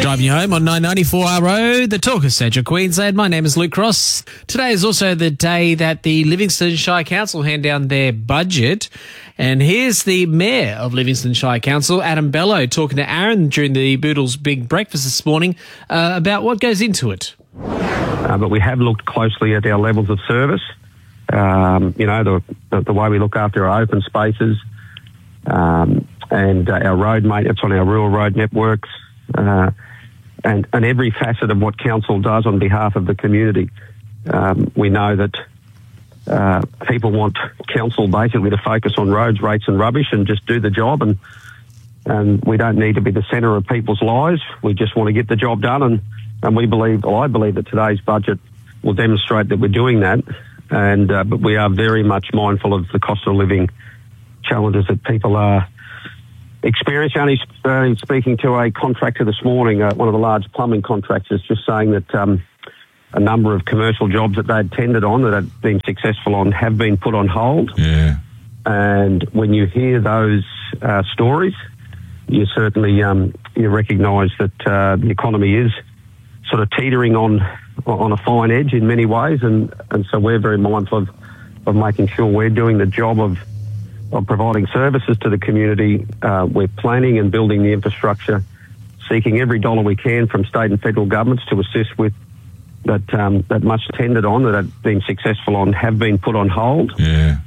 Driving you home on 994 Road, the talk of Central Queensland. My name is Luke Cross. Today is also the day that the Livingston Shire Council hand down their budget. And here's the Mayor of Livingston Shire Council, Adam Bello, talking to Aaron during the Boodles Big Breakfast this morning about what goes into it. But we have looked closely at our levels of service. The way we look after our open spaces and our road maintenance on our rural road networks. And every facet of what council does on behalf of the community. We know that people want council basically to focus on roads, rates and rubbish and just do the job, and we don't need to be the centre of people's lives. We just want to get the job done, and I believe that today's budget will demonstrate that we're doing that, but we are very much mindful of the cost of living challenges that people are experiencing. Only speaking to a contractor this morning, one of the large plumbing contractors, just saying that a number of commercial jobs that they'd tendered on, that had been successful on, have been put on hold. Yeah. And when you hear those stories, you certainly you recognise that the economy is sort of teetering on a fine edge in many ways, and so we're very mindful of making sure we're doing the job of providing services to the community. We're planning and building the infrastructure, seeking every dollar we can from state and federal governments to assist with that much tendered on, that have been successful on, have been put on hold. Yeah.